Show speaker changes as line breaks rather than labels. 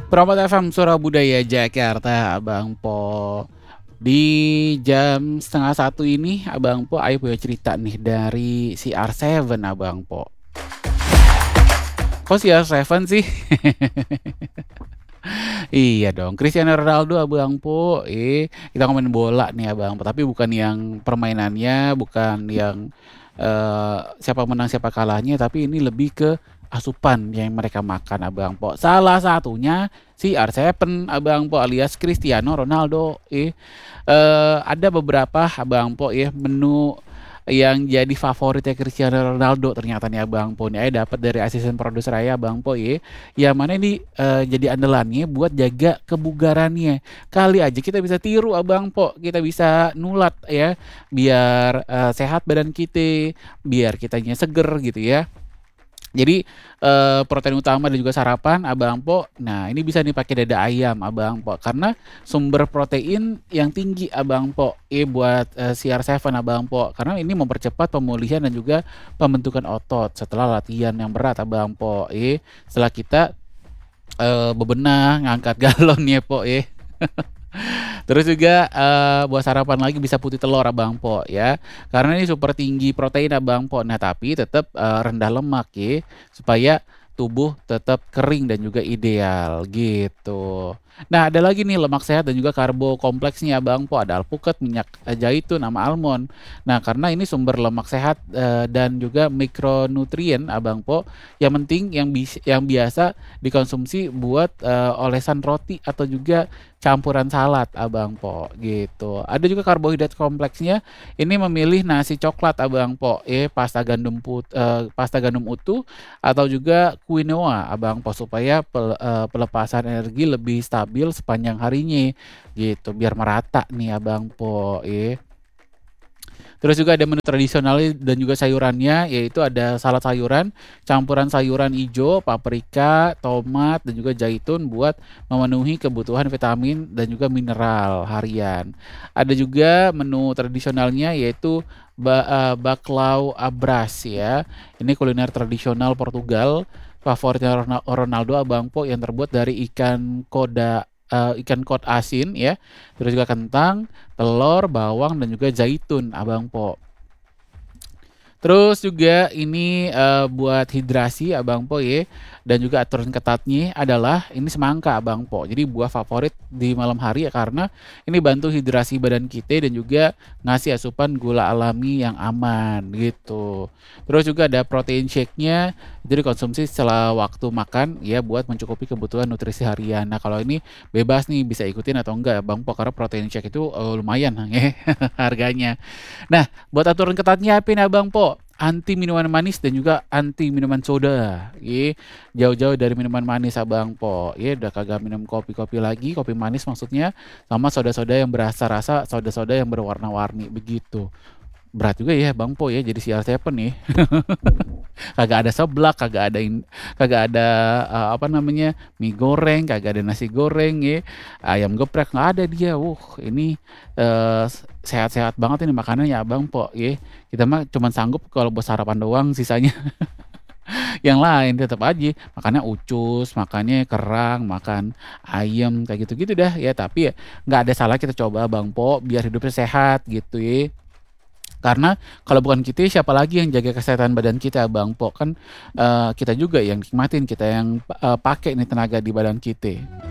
Promote FM Surabudaya Jakarta, Abang Po. Di jam setengah satu ini, Abang Po, ayo punya cerita nih dari CR7, Abang Po. Kok CR7 sih? Iya dong, Cristiano Ronaldo, Abang Po. Kita ngomongin bola nih, Abang Po. Tapi bukan yang permainannya, bukan yang siapa menang siapa kalahnya, tapi ini lebih ke asupan yang mereka makan, Abang Po. Salah satunya si R7, Abang Po, alias Cristiano Ronaldo. Ada beberapa, Abang Po, ya, menu yang jadi favoritnya Cristiano Ronaldo ternyata nih, Abang Po. Nih dapat dari asisten produser saya, Abang Po, ya. Yang mana ini jadi andalannya buat jaga kebugarannya. Kali aja kita bisa tiru, Abang Po. Kita bisa nulat ya, biar sehat badan kita, biar kitanya seger gitu ya. Jadi protein utama dan juga sarapan, Abang Po. Nah, ini bisa nih pakai dada ayam, Abang Po, karena sumber protein yang tinggi, Abang Po. Buat CR7, Abang Po, karena ini mempercepat pemulihan dan juga pembentukan otot setelah latihan yang berat, Abang Po. Setelah kita bebenah ngangkat galon ya, Po. Terus juga buat sarapan lagi bisa putih telur, Abang Po, ya. Karena ini super tinggi protein, Abang Po. Nah, tapi tetap rendah lemak ya, supaya tubuh tetap kering dan juga ideal gitu. Nah, ada lagi nih lemak sehat dan juga karbo kompleksnya, Abang Po. Ada alpukat, minyak zaitun, sama almond. Nah, karena ini sumber lemak sehat dan juga mikronutrien, Abang Po. Yang penting yang biasa dikonsumsi buat olesan roti atau juga campuran salad, Abang Po, gitu. Ada juga karbohidrat kompleksnya. Ini memilih nasi coklat, Abang Po, pasta gandum utuh atau juga quinoa, Abang Po, supaya pelepasan energi lebih stabil sepanjang harinya, gitu. Biar merata nih, Abang Po, ya. Terus juga ada menu tradisional dan juga sayurannya, yaitu ada salad sayuran, campuran sayuran hijau, paprika, tomat, dan juga zaitun buat memenuhi kebutuhan vitamin dan juga mineral harian. Ada juga menu tradisionalnya, yaitu baklau abras ya. Ini kuliner tradisional Portugal, favoritnya Ronaldo, Abang Po, yang terbuat dari ikan kod asin ya, terus juga kentang, telur, bawang, dan juga zaitun, Abang Po. Terus juga ini buat hidrasi, Abang Po, ya. Dan juga aturan ketatnya adalah ini semangka, Abang Po. Jadi buah favorit di malam hari ya, karena ini bantu hidrasi badan kita dan juga ngasih asupan gula alami yang aman gitu. Terus juga ada protein shake-nya, itu dikonsumsi setelah waktu makan ya, buat mencukupi kebutuhan nutrisi harian. Nah, kalau ini bebas nih bisa ikutin atau enggak, Bang Po, karena protein shake itu lumayan ya harganya. Nah, buat aturan ketatnya apa nih, Abang Po? Anti minuman manis dan juga anti minuman soda. Jauh-jauh dari minuman manis, Abang Po. Udah kagak minum kopi-kopi lagi, kopi manis maksudnya, sama soda-soda yang berasa rasa, soda-soda yang berwarna-warni begitu. Berat juga ya, Bang Po, ya, jadi CR7 nih. Kagak ada seblak, kagak ada apa namanya, mie goreng, kagak ada nasi goreng ya, ayam geprek nggak ada dia. Ini sehat-sehat banget ini makanannya, Abang Po ya. Kita mah cuman sanggup kalau buat sarapan doang, sisanya yang lain tetap aja makannya ucus, makannya kerang, makan ayam kayak gitu-gitu dah ya. Tapi ya nggak ada salah kita coba, Bang Po, biar hidupnya sehat gitu ya. Karena kalau bukan kita, siapa lagi yang jaga kesehatan badan kita, Bang Po? Kan kita juga yang nikmatin, kita yang pakai nih tenaga di badan kita.